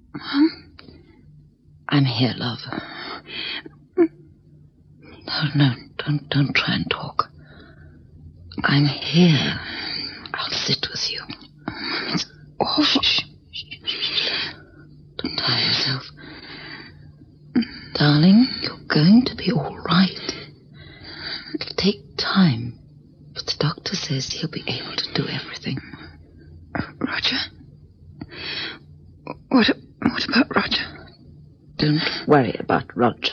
Mum? I'm here, love. No, don't try and talk. I'm here. I'll sit with you. Mum, it's awful. Shh. Don't tire yourself. Darling, you're going to be all right. It'll take time, but the doctor says he'll be able to do everything. Roger? What about Roger? Don't worry about Roger.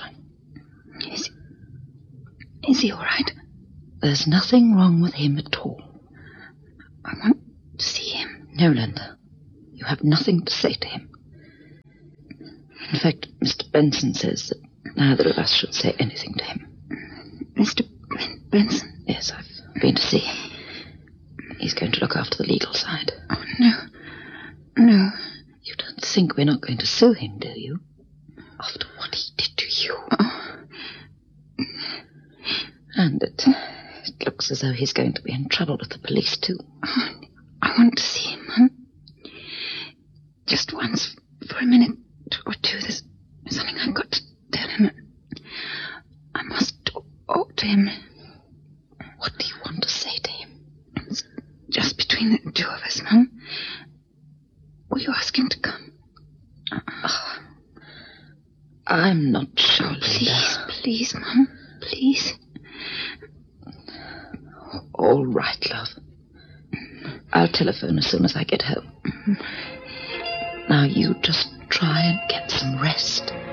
Is he all right? There's nothing wrong with him at all. I want to see him. No, Linda. You have nothing to say to him. In fact, Mr. Benson says that neither of us should say anything to him. Mr. Benson? Yes, I've been to see him. He's going to look after the legal side. Oh, no. You don't think we're not going to sue him, do you? After what he did to you. Oh. And it looks as though he's going to be in trouble with the police, too. Oh, I want to see him, Mum. Just once, for a minute or two. There's something I've got to tell him. I must talk to him. What do you want to say to him? It's just between the two of us, Mum. Will you ask him to come? Oh, I'm not sure, Linda. Please, Mum. Please. All right, love. I'll telephone as soon as I get home. Now you just try and get some rest.